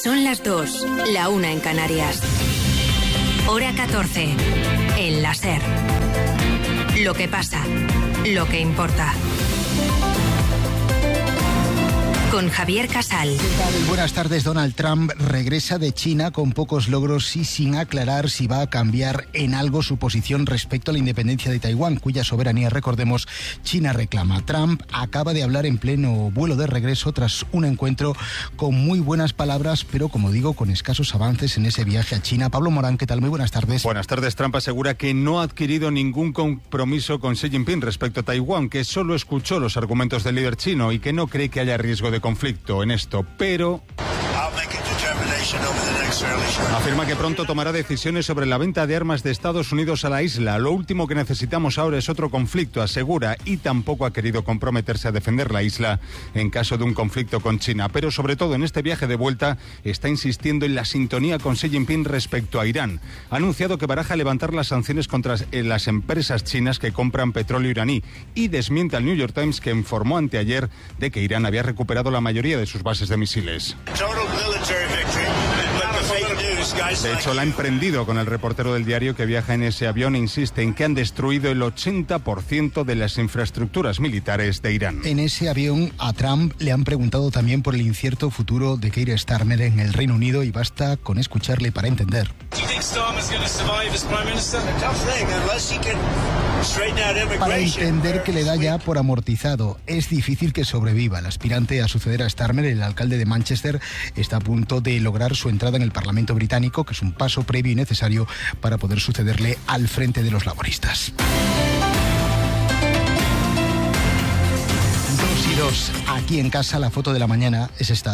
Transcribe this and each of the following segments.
Son las 2, la 1 en Canarias. Hora 14, en la SER. Lo que pasa, lo que importa. Con Javier Casal. ¿Qué tal? Buenas tardes. Donald Trump regresa de China con pocos logros y sin aclarar si va a cambiar en algo su posición respecto a la independencia de Taiwán, cuya soberanía, recordemos, China reclama. Trump acaba de hablar en pleno vuelo de regreso tras un encuentro con muy buenas palabras, pero, como digo, con escasos avances en ese viaje a China. Pablo Morán, ¿qué tal? Muy buenas tardes. Buenas tardes. Trump asegura que no ha adquirido ningún compromiso con Xi Jinping respecto a Taiwán, que solo escuchó los argumentos del líder chino y que no cree que haya riesgo de conflicto en esto, pero afirma que pronto tomará decisiones sobre la venta de armas de Estados Unidos a la isla. Lo último que necesitamos ahora es otro conflicto, asegura, y tampoco ha querido comprometerse a defender la isla en caso de un conflicto con China. Pero sobre todo en este viaje de vuelta está insistiendo en la sintonía con Xi Jinping respecto a Irán. Ha anunciado que baraja levantar las sanciones contra las empresas chinas que compran petróleo iraní y desmiente al New York Times, que informó anteayer de que Irán había recuperado la mayoría de sus bases de misiles. De hecho, la ha emprendido con el reportero del diario que viaja en ese avión e insiste en que han destruido el 80% de las infraestructuras militares de Irán. En ese avión a Trump le han preguntado también por el incierto futuro de Keir Starmer en el Reino Unido y basta con escucharle para entender. Para entender que le da ya por amortizado. Es difícil que sobreviva. El aspirante a suceder a Starmer, el alcalde de Manchester, está a punto de lograr su entrada en el Parlamento británico, que es un paso previo y necesario para poder sucederle al frente de los laboristas. 2 aquí en casa. La foto de la mañana es esta.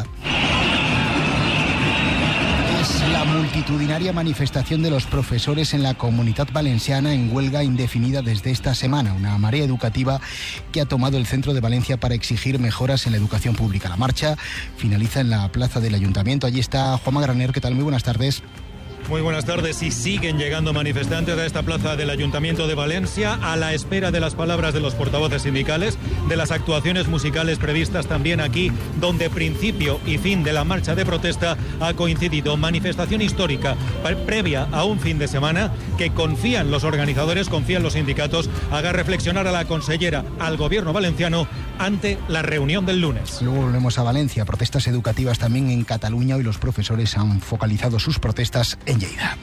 La multitudinaria manifestación de los profesores en la Comunitat Valenciana en huelga indefinida desde esta semana. Una marea educativa que ha tomado el centro de Valencia para exigir mejoras en la educación pública. La marcha finaliza en la plaza del Ayuntamiento. Allí está Juanma Graner. ¿Qué tal? Muy buenas tardes. Muy buenas tardes. Y siguen llegando manifestantes a esta plaza del Ayuntamiento de Valencia a la espera de las palabras de los portavoces sindicales, de las actuaciones musicales previstas también aquí, donde principio y fin de la marcha de protesta ha coincidido. Manifestación histórica previa a un fin de semana que confían los organizadores, confían los sindicatos, haga reflexionar a la consellera, al gobierno valenciano ante la reunión del lunes. Luego volvemos a Valencia. Protestas educativas también en Cataluña. Hoy los profesores han focalizado sus protestas en Lleida.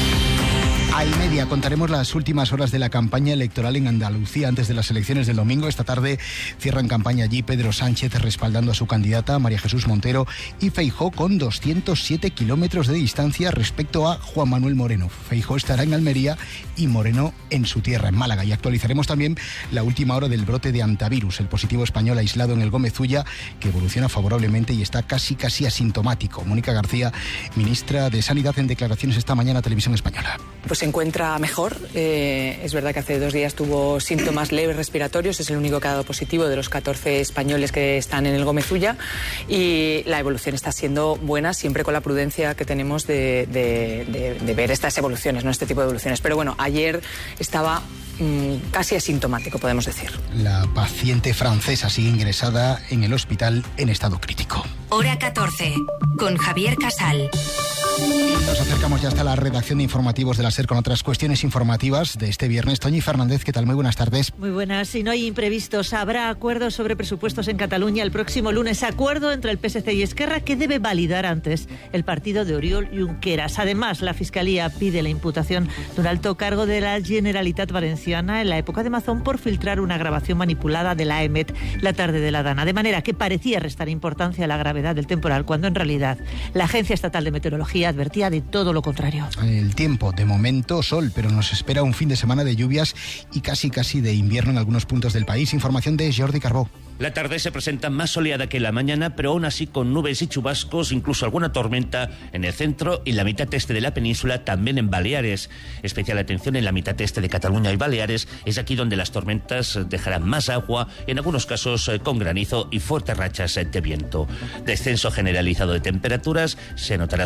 A 1:30 contaremos las últimas horas de la campaña electoral en Andalucía antes de las elecciones del domingo. Esta tarde cierran campaña allí Pedro Sánchez respaldando a su candidata María Jesús Montero y Feijóo con 207 kilómetros de distancia respecto a Juan Manuel Moreno. Feijóo estará en Almería y Moreno en su tierra, en Málaga. Y actualizaremos también la última hora del brote de antivirus, el positivo español aislado en el Gómez Ulla, que evoluciona favorablemente y está casi asintomático. Mónica García, ministra de Sanidad, en declaraciones esta mañana a Televisión Española. Pues se encuentra mejor. Es verdad que hace 2 días tuvo síntomas leves respiratorios. Es el único que ha dado positivo de los 14 españoles que están en el Gómez Ulla. Y la evolución está siendo buena, siempre con la prudencia que tenemos de ver estas evoluciones, no este tipo de evoluciones. Pero bueno, ayer estaba casi asintomático, podemos decir. La paciente francesa sigue ingresada en el hospital en estado crítico. Hora 14, con Javier Casal. Nos acercamos ya hasta la redacción de informativos de la SER con otras cuestiones informativas de este viernes. Toñi Fernández, ¿qué tal? Muy buenas tardes. Muy buenas. Si no hay imprevistos, habrá acuerdos sobre presupuestos en Cataluña el próximo lunes. Acuerdo entre el PSC y Esquerra que debe validar antes el partido de Oriol Junqueras. Además, la Fiscalía pide la imputación de un alto cargo de la Generalitat Valenciana en la época de Mazón por filtrar una grabación manipulada de la EMET la tarde de la Dana. De manera que parecía restar importancia a la gravedad del temporal, cuando en realidad la Agencia Estatal de Meteorología advertía de todo lo contrario. El tiempo, de momento sol, pero nos espera un fin de semana de lluvias y casi de invierno en algunos puntos del país. Información de Jordi Carbó. La tarde se presenta más soleada que la mañana, pero aún así con nubes y chubascos, incluso alguna tormenta en el centro y la mitad este de la península, también en Baleares. Especial atención en la mitad este de Cataluña y Baleares, es aquí donde las tormentas dejarán más agua, en algunos casos con granizo y fuertes rachas de viento. Descenso generalizado de temperaturas, se notará sobre todo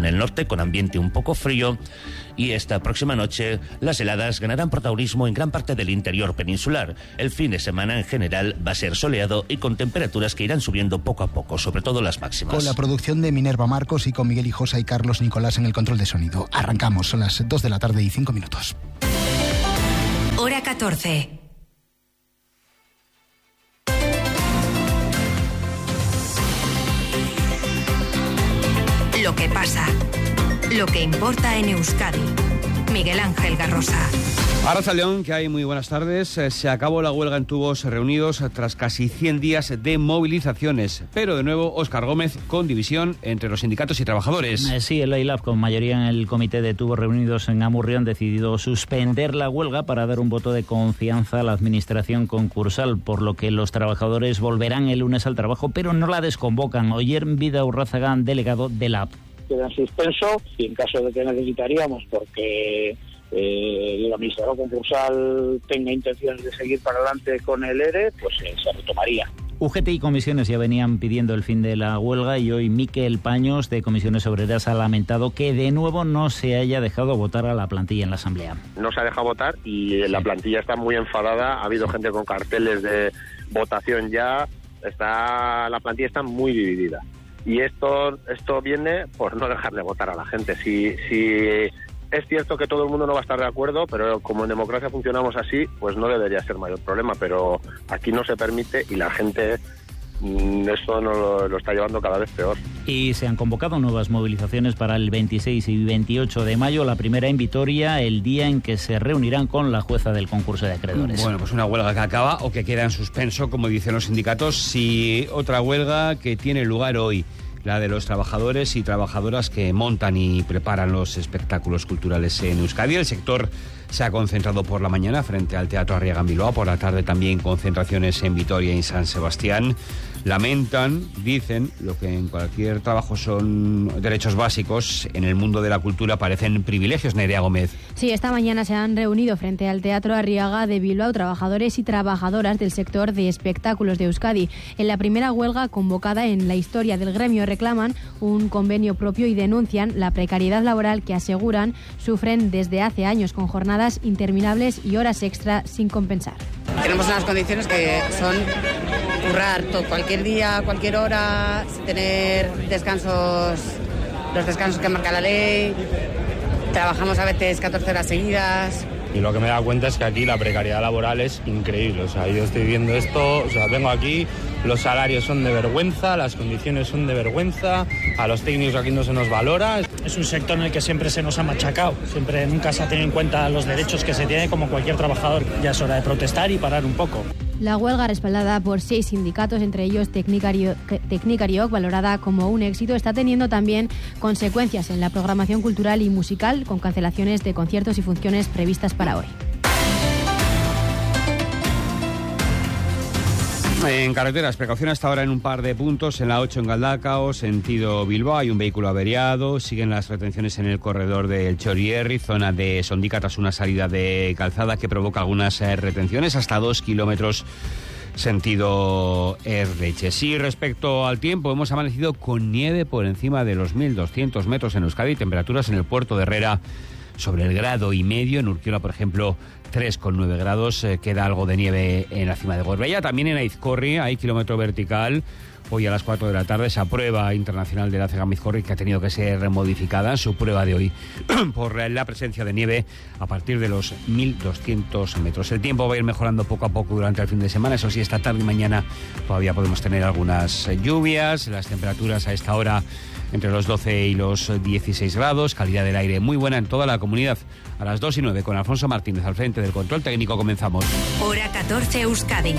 en el norte, con ambiente un poco frío. Y esta próxima noche, las heladas ganarán protagonismo en gran parte del interior peninsular. El fin de semana, en general, va a ser soleado y con temperaturas que irán subiendo poco a poco, sobre todo las máximas. Con la producción de Minerva Marcos y con Miguel Hijosa y Carlos Nicolás en el control de sonido. Arrancamos, son las 2 de la tarde y 5 minutos. Hora 14. Lo que pasa, lo que importa en Euskadi. Miguel Ángel Garrosa. Arratsaldeon, que hay muy buenas tardes. Se acabó la huelga en Tubos Reunidos tras casi 100 días de movilizaciones. Pero de nuevo, Óscar Gómez con división entre los sindicatos y trabajadores. Sí, el AILAB, con mayoría en el comité de Tubos Reunidos en Amurrio, han decidido suspender la huelga para dar un voto de confianza a la administración concursal, por lo que los trabajadores volverán el lunes al trabajo, pero no la desconvocan. Oyer Vidaurrázaga, delegado del AILAB. Queda en suspenso y en caso de que necesitaríamos, porque el administrador concursal tenga intenciones de seguir para adelante con el ERE, pues se retomaría. UGT y comisiones ya venían pidiendo el fin de la huelga y hoy Miquel Paños de Comisiones Obreras ha lamentado que de nuevo no se haya dejado votar a la plantilla en la Asamblea. No se ha dejado votar y la plantilla está muy enfadada, ha habido gente con carteles de votación ya, la plantilla está muy dividida. Y esto viene por no dejarle votar a la gente. Si es cierto que todo el mundo no va a estar de acuerdo, pero como en democracia funcionamos así, pues no debería ser mayor problema. Pero aquí no se permite y la gente esto no lo está llevando cada vez peor. Y se han convocado nuevas movilizaciones para el 26 y 28 de mayo, la primera en Vitoria, el día en que se reunirán con la jueza del concurso de acreedores. Bueno, pues una huelga que acaba o que queda en suspenso, como dicen los sindicatos, y otra huelga que tiene lugar hoy, la de los trabajadores y trabajadoras que montan y preparan los espectáculos culturales en Euskadi. El sector se ha concentrado por la mañana frente al Teatro Arriaga en Bilbao, por la tarde también concentraciones en Vitoria y San Sebastián. Lamentan, dicen, lo que en cualquier trabajo son derechos básicos, en el mundo de la cultura parecen privilegios. Nerea Gómez. Sí, esta mañana se han reunido frente al Teatro Arriaga de Bilbao trabajadores y trabajadoras del sector de espectáculos de Euskadi. En la primera huelga convocada en la historia del gremio reclaman un convenio propio y denuncian la precariedad laboral que aseguran sufren desde hace años, con jornadas interminables y horas extra sin compensar. Tenemos unas condiciones que son currar cualquier día, cualquier hora, sin tener descansos, los descansos que marca la ley. Trabajamos a veces 14 horas seguidas. Y lo que me he dado cuenta es que aquí la precariedad laboral es increíble. O sea, yo estoy viendo esto, vengo aquí, los salarios son de vergüenza, las condiciones son de vergüenza, a los técnicos aquí no se nos valora. Es un sector en el que siempre se nos ha machacado, nunca se ha tenido en cuenta los derechos que se tiene como cualquier trabajador. Ya es hora de protestar y parar un poco. La huelga, respaldada por 6 sindicatos, entre ellos Tecnicariok, valorada como un éxito, está teniendo también consecuencias en la programación cultural y musical, con cancelaciones de conciertos y funciones previstas para hoy. En carreteras, precaución hasta ahora en un par de puntos. En la 8 en Galdacao, sentido Bilbao, hay un vehículo averiado. Siguen las retenciones en el corredor del Txorierri, zona de Sondica, tras una salida de calzada que provoca algunas retenciones, hasta 2 kilómetros sentido Erleche. Sí, respecto al tiempo, hemos amanecido con nieve por encima de los 1.200 metros en Euskadi, temperaturas en el puerto de Herrera sobre el 1,5 grados, en Urkiola, por ejemplo, 3,9 grados, queda algo de nieve en la cima de Gorbella. También en Aizkorri hay kilómetro vertical. Hoy a las 4 de la tarde esa prueba internacional de la Cegam-Aizkorri, que ha tenido que ser modificada en su prueba de hoy por la presencia de nieve a partir de los 1.200 metros. El tiempo va a ir mejorando poco a poco durante el fin de semana. Eso sí, esta tarde y mañana todavía podemos tener algunas lluvias. Las temperaturas a esta hora entre los 12 y los 16 grados, calidad del aire muy buena en toda la comunidad. A las 2:09, con Alfonso Martínez al frente del control técnico, comenzamos. Hora 14 Euskadi.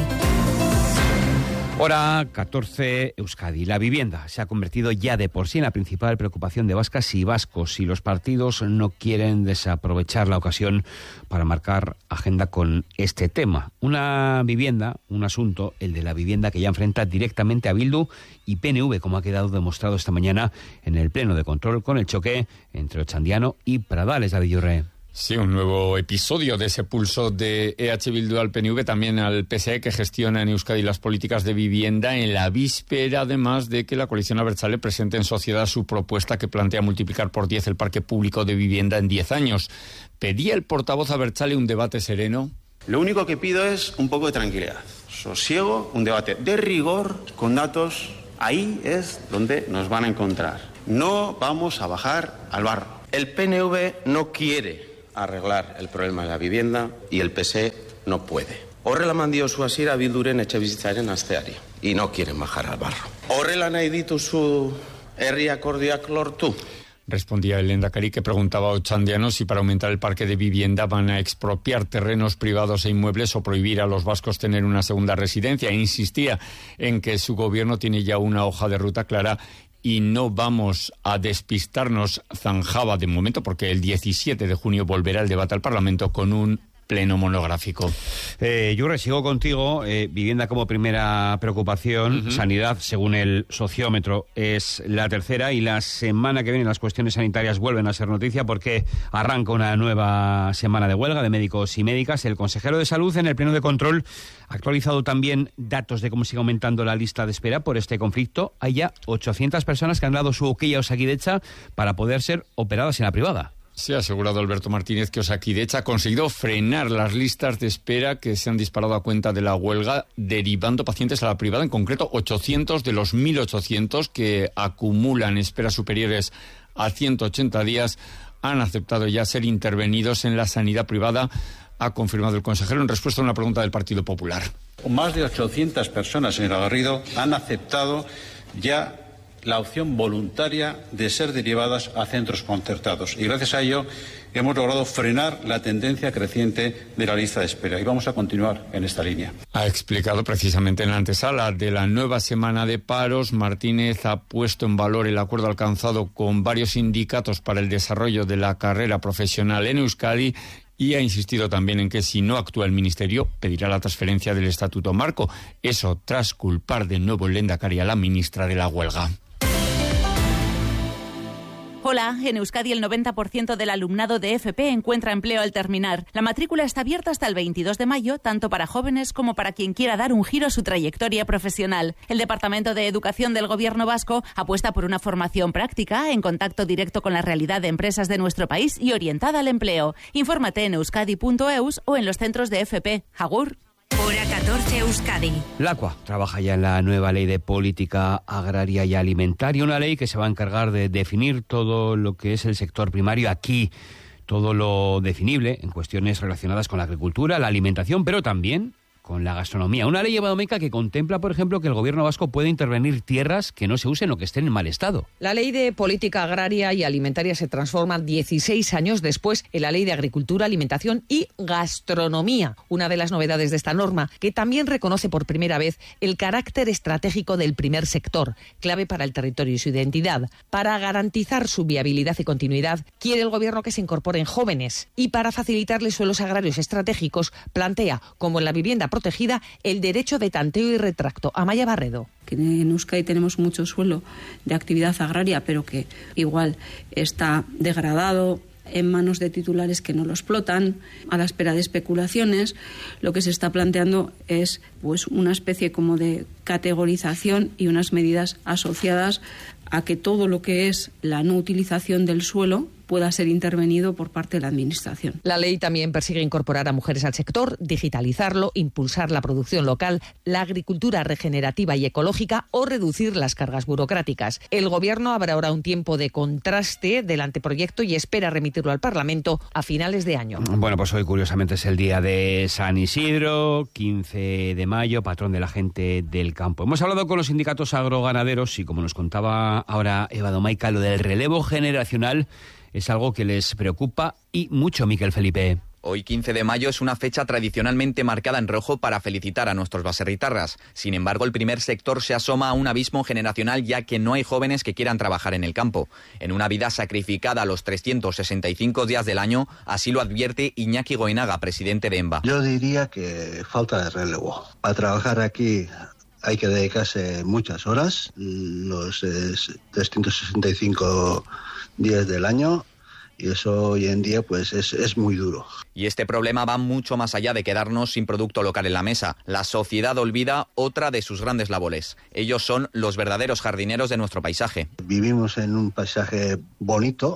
Hora 14 Euskadi. La vivienda se ha convertido ya de por sí en la principal preocupación de vascas y vascos, y los partidos no quieren desaprovechar la ocasión para marcar agenda con este tema. Una vivienda, un asunto, el de la vivienda, que ya enfrenta directamente a Bildu y PNV, como ha quedado demostrado esta mañana en el pleno de control con el choque entre Ochandiano y Pradales. David Yurre. Sí, un nuevo episodio de ese pulso de EH Bildu al PNV, también al PSE, que gestiona en Euskadi las políticas de vivienda, en la víspera, además, de que la coalición abertzale presente en sociedad su propuesta que plantea multiplicar por 10 el parque público de vivienda en 10 años. ¿Pedía el portavoz abertzale un debate sereno? Lo único que pido es un poco de tranquilidad, sosiego, un debate de rigor, con datos. Ahí es donde nos van a encontrar. No vamos a bajar al barro. El PNV no quiere arreglar el problema de la vivienda y el PSE no puede. Horrela eman diozu hasiera Bilduren etxebizitzaren hasteari y no quieren bajar al barro. Horrela nahi dituzu herri akordioak lortu. Respondía el lehendakari, que preguntaba a Otxandiano si para aumentar el parque de vivienda van a expropiar terrenos privados e inmuebles o prohibir a los vascos tener una segunda residencia. E insistía en que su gobierno tiene ya una hoja de ruta clara y no vamos a despistarnos, zanjaba de momento, porque el 17 de junio volverá el debate al Parlamento con un pleno monográfico. Yurre, sigo contigo. Vivienda como primera preocupación. Sanidad, según el sociómetro, es la tercera, y la semana que viene las cuestiones sanitarias vuelven a ser noticia porque arranca una nueva semana de huelga de médicos y médicas. El consejero de Salud, en el pleno de control, ha actualizado también datos de cómo sigue aumentando la lista de espera por este conflicto. Hay ya 800 personas que han dado su ok a Osakidetza para poder ser operadas en la privada. Se ha asegurado Alberto Martínez que Osakidetza ha conseguido frenar las listas de espera que se han disparado a cuenta de la huelga, derivando pacientes a la privada. En concreto, 800 de los 1.800 que acumulan esperas superiores a 180 días han aceptado ya ser intervenidos en la sanidad privada, ha confirmado el consejero en respuesta a una pregunta del Partido Popular. Más de 800 personas, señora Garrido, han aceptado ya la opción voluntaria de ser derivadas a centros concertados, y gracias a ello hemos logrado frenar la tendencia creciente de la lista de espera, y vamos a continuar en esta línea. Ha explicado precisamente en la antesala de la nueva semana de paros. Martínez ha puesto en valor el acuerdo alcanzado con varios sindicatos para el desarrollo de la carrera profesional en Euskadi, y ha insistido también en que si no actúa el Ministerio, pedirá la transferencia del Estatuto Marco. Eso tras culpar de nuevo el lehendakari a la ministra de la huelga. Hola, en Euskadi el 90% del alumnado de FP encuentra empleo al terminar. La matrícula está abierta hasta el 22 de mayo, tanto para jóvenes como para quien quiera dar un giro a su trayectoria profesional. El Departamento de Educación del Gobierno vasco apuesta por una formación práctica, en contacto directo con la realidad de empresas de nuestro país y orientada al empleo. Infórmate en euskadi.eus o en los centros de FP. Agur. Hora 14 Euskadi. LACUA trabaja ya en la nueva ley de política agraria y alimentaria, una ley que se va a encargar de definir todo lo que es el sector primario aquí, todo lo definible en cuestiones relacionadas con la agricultura, la alimentación, pero también con la gastronomía. Una ley económica que contempla, por ejemplo, que el gobierno vasco puede intervenir tierras que no se usen o que estén en mal estado. La ley de política agraria y alimentaria se transforma 16 años después en la ley de agricultura, alimentación y gastronomía. Una de las novedades de esta norma, que también reconoce por primera vez el carácter estratégico del primer sector, clave para el territorio y su identidad. Para garantizar su viabilidad y continuidad, quiere el gobierno que se incorporen jóvenes, y para facilitarles suelos agrarios estratégicos, plantea, como en la vivienda protegida, el derecho de tanteo y retracto. Amaya Barredo. Que en Euskadi tenemos mucho suelo de actividad agraria, pero que igual está degradado en manos de titulares que no lo explotan, a la espera de especulaciones. Lo que se está planteando es pues una especie como de categorización y unas medidas asociadas a que todo lo que es la no utilización del suelo pueda ser intervenido por parte de la Administración. La ley también persigue incorporar a mujeres al sector, digitalizarlo, impulsar la producción local, la agricultura regenerativa y ecológica o reducir las cargas burocráticas. El Gobierno habrá ahora un tiempo de contraste del anteproyecto y espera remitirlo al Parlamento a finales de año. Bueno, pues hoy curiosamente es el día de San Isidro, 15 de mayo, patrón de la gente del campo. Hemos hablado con los sindicatos agroganaderos y, como nos contaba ahora Eva Domaica, lo del relevo generacional es algo que les preocupa y mucho, Miquel Felipe. Hoy, 15 de mayo, es una fecha tradicionalmente marcada en rojo para felicitar a nuestros baserritarras. Sin embargo, el primer sector se asoma a un abismo generacional, ya que no hay jóvenes que quieran trabajar en el campo. En una vida sacrificada a los 365 días del año, así lo advierte Iñaki Goinaga, presidente de EMBA. Yo diría que falta de relevo. A trabajar aquí hay que dedicarse muchas horas, los 365 días del año, y eso hoy en día pues es muy duro. Y este problema va mucho más allá de quedarnos sin producto local en la mesa. La sociedad olvida otra de sus grandes labores. Ellos son los verdaderos jardineros de nuestro paisaje. Vivimos en un paisaje bonito,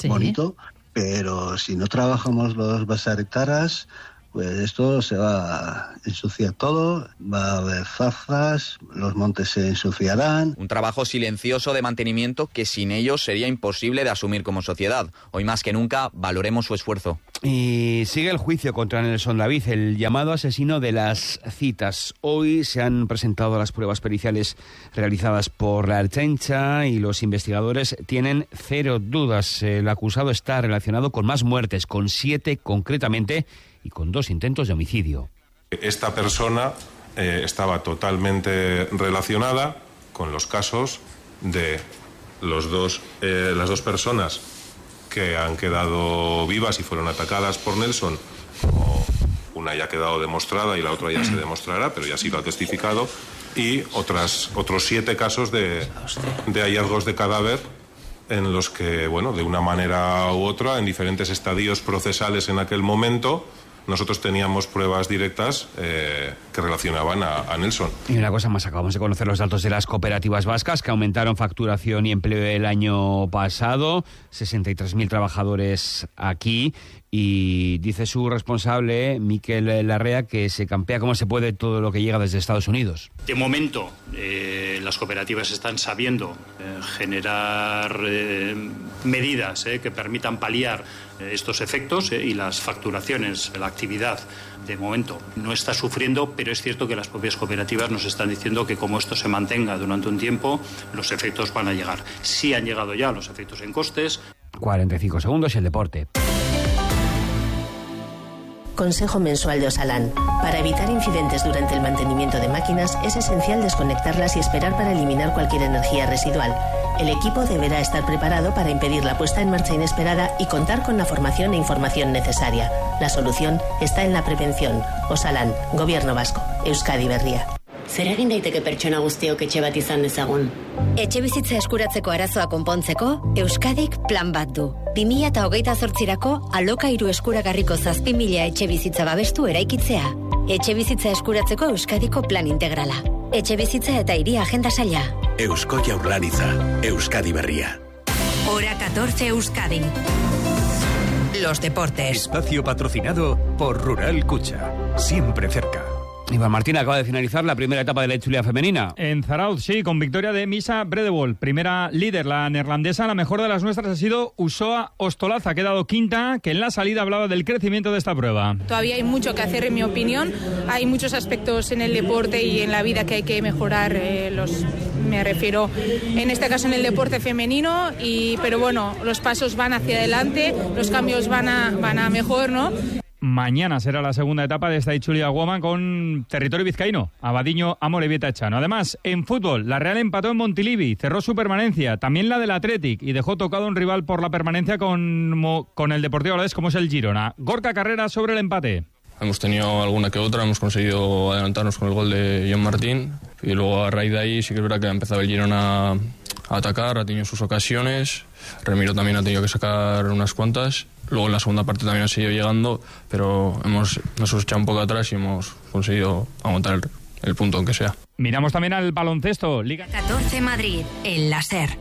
pero si no trabajamos los baserritarras, pues esto se va a ensuciar todo, va a haber zarzas, los montes se ensuciarán. Un trabajo silencioso de mantenimiento que sin ellos sería imposible de asumir como sociedad. Hoy más que nunca valoremos su esfuerzo. Y sigue el juicio contra Nelson David, el llamado asesino de las citas. Hoy se han presentado las pruebas periciales realizadas por la Ertzaintza y los investigadores tienen cero dudas. El acusado está relacionado con más muertes, con 7 concretamente, y con 2 intentos de homicidio. Esta persona estaba totalmente relacionada con los casos de las dos personas que han quedado vivas y fueron atacadas por Nelson. Una ya ha quedado demostrada y la otra ya se demostrará, pero ya ha sido testificado. Y otros 7 casos de hallazgos de cadáver en los que, bueno, de una manera u otra, en diferentes estadios procesales en aquel momento, nosotros teníamos pruebas directas que relacionaban a Nelson. Y una cosa más, acabamos de conocer los datos de las cooperativas vascas que aumentaron facturación y empleo el año pasado, 63.000 trabajadores aquí, y dice su responsable, Miquel Larrea, que se campea como se puede todo lo que llega desde Estados Unidos. De momento, las cooperativas están sabiendo generar medidas que permitan paliar estos efectos y las facturaciones, la actividad, de momento no está sufriendo, pero es cierto que las propias cooperativas nos están diciendo que como esto se mantenga durante un tiempo, los efectos van a llegar. Sí han llegado ya los efectos en costes. 45 segundos y el deporte. Consejo mensual de Osalan. Para evitar incidentes durante el mantenimiento de máquinas es esencial desconectarlas y esperar para eliminar cualquier energía residual. El equipo deberá estar preparado para impedir la puesta en marcha inesperada y contar con la formación e información necesaria. La solución está en la prevención. Osalan, Gobierno Vasco, Euskadi Berria. Zer egin daiteke pertsona guztiok etxe bat izan dezagun? Etxebizitza eskuratzeko arazoa konpontzeko, Euskadik plan bat du. 2028rako alokairu eskuragarriko 7.000 etxebizitza babestu eraikitzea. Etxebizitza eskuratzeko Euskadiko plan integrala. Etxebizitza eta hiri agenda saila. Eusko Jaurlaritza, Euskadi Berria. Hora 14 Euskadi. Los deportes. Espacio patrocinado por Rural Cucha. Siempre cerca. Iván Martín, acaba de finalizar la primera etapa de la Itzulia femenina. En Zarauz, sí, con victoria de Misa Bredewol. Primera líder, la neerlandesa. La mejor de las nuestras ha sido Usoa Ostolaza. Ha quedado quinta, que en la salida hablaba del crecimiento de esta prueba. Todavía hay mucho que hacer, en mi opinión. Hay muchos aspectos en el deporte y en la vida que hay que mejorar. Me refiero, en este caso, en el deporte femenino. Pero bueno, los pasos van hacia adelante, los cambios van a mejor, ¿no? Mañana será la segunda etapa de esta Itzulia Woman con territorio vizcaíno, Abadiño, Amorebieta, Echano. Además, en fútbol, la Real empató en Montilivi, cerró su permanencia, también la del Athletic, y dejó tocado un rival por la permanencia con el Deportivo Alavés, como es el Girona. Gorka Carrera sobre el empate. Hemos tenido alguna que otra, hemos conseguido adelantarnos con el gol de John Martín, y luego a raíz de ahí sí que es verdad que ha empezado el Girona a atacar, ha tenido sus ocasiones, Remiro también ha tenido que sacar unas cuantas. Luego en la segunda parte también ha seguido llegando, pero nos hemos echado un poco atrás y hemos conseguido aguantar el punto, aunque sea. Miramos también al baloncesto. Liga 14 Madrid, el láser.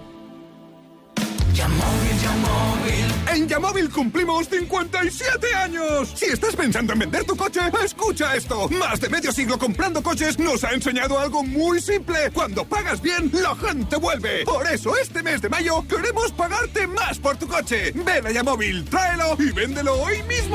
En Yamóvil cumplimos 57 años. Si estás pensando en vender tu coche, escucha esto. Más de medio siglo comprando coches nos ha enseñado algo muy simple. Cuando pagas bien, la gente vuelve. Por eso este mes de mayo queremos pagarte más por tu coche. Ven a Yamóvil, tráelo y véndelo hoy mismo.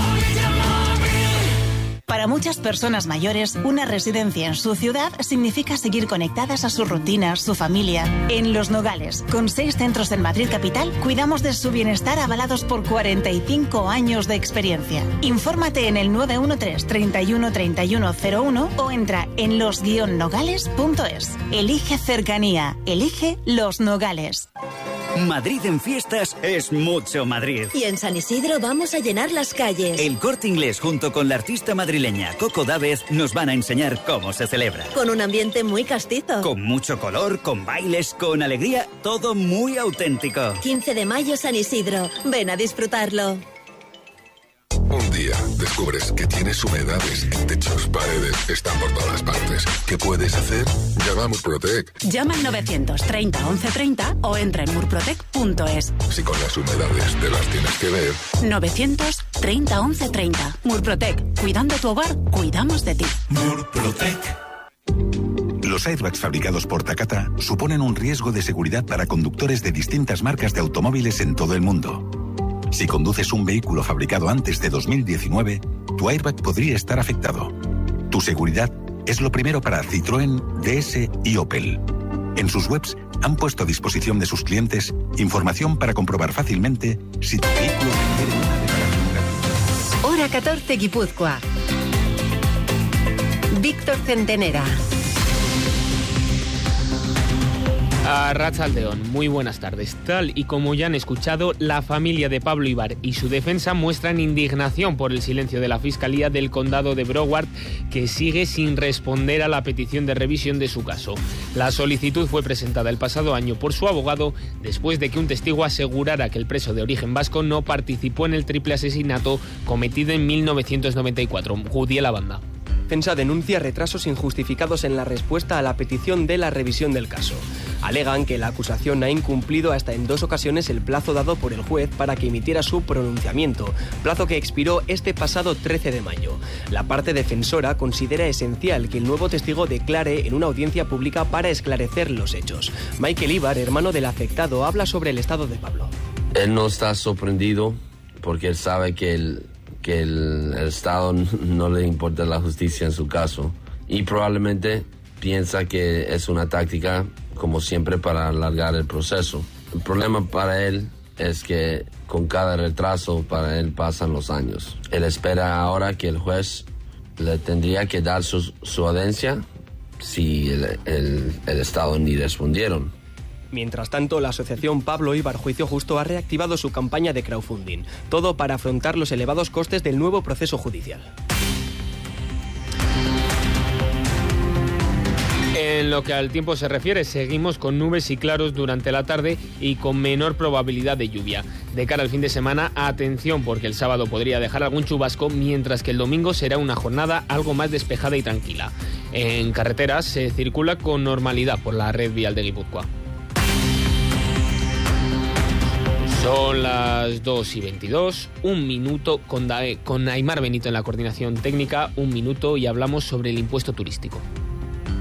Para muchas personas mayores, una residencia en su ciudad significa seguir conectadas a sus rutinas, su familia. En Los Nogales, con 6 centros en Madrid capital, cuidamos de su bienestar avalados por 45 años de experiencia. Infórmate en el 913 31 31 01 o entra en los-nogales.es. Elige cercanía, elige Los Nogales. Madrid en fiestas es mucho Madrid. Y en San Isidro vamos a llenar las calles. El Corte Inglés junto con la artista madrileña Coco Dávez nos van a enseñar cómo se celebra. Con un ambiente muy castizo. Con mucho color, con bailes, con alegría, todo muy auténtico. 15 de mayo San Isidro. Ven a disfrutarlo. Un día descubres que tienes humedades en techos, paredes, están por todas partes. ¿Qué puedes hacer? Llama a Murprotec. Llama al 930 1130 o entra en murprotec.es. Si con las humedades te las tienes que ver. 930 1130. Murprotec. Cuidando tu hogar, cuidamos de ti. Murprotec. Los airbags fabricados por Takata suponen un riesgo de seguridad para conductores de distintas marcas de automóviles en todo el mundo. Si conduces un vehículo fabricado antes de 2019, tu airbag podría estar afectado. Tu seguridad es lo primero para Citroën, DS y Opel. En sus webs han puesto a disposición de sus clientes información para comprobar fácilmente si tu vehículo requiere una reparación gratuita. Hora 14 Guipúzcoa. Víctor Centenera. Arratsaldeon, muy buenas tardes. Tal y como ya han escuchado, la familia de Pablo Ibar y su defensa muestran indignación por el silencio de la Fiscalía del Condado de Broward, que sigue sin responder a la petición de revisión de su caso. La solicitud fue presentada el pasado año por su abogado después de que un testigo asegurara que el preso de origen vasco no participó en el triple asesinato cometido en 1994. Judiel Abanda. Defensa denuncia retrasos injustificados en la respuesta a la petición de la revisión del caso. Alegan que la acusación ha incumplido hasta en 2 ocasiones el plazo dado por el juez para que emitiera su pronunciamiento, plazo que expiró este pasado 13 de mayo. La parte defensora considera esencial que el nuevo testigo declare en una audiencia pública para esclarecer los hechos. Michael Ibar, hermano del afectado, habla sobre el estado de Pablo. Él no está sorprendido porque él sabe que el Estado no le importa la justicia en su caso y probablemente piensa que es una táctica, como siempre, para alargar el proceso. El problema para él es que con cada retraso para él pasan los años. Él espera ahora que el juez le tendría que dar su audiencia si el Estado ni respondieron. Mientras tanto, la asociación Pablo Ibar Juicio Justo ha reactivado su campaña de crowdfunding, todo para afrontar los elevados costes del nuevo proceso judicial. En lo que al tiempo se refiere, seguimos con nubes y claros durante la tarde y con menor probabilidad de lluvia. De cara al fin de semana, atención, porque el sábado podría dejar algún chubasco, mientras que el domingo será una jornada algo más despejada y tranquila. En carreteras se circula con normalidad por la red vial de Guipúzcoa. Son las 2:22, un minuto con Aimar Benito en la coordinación técnica, un minuto y hablamos sobre el impuesto turístico.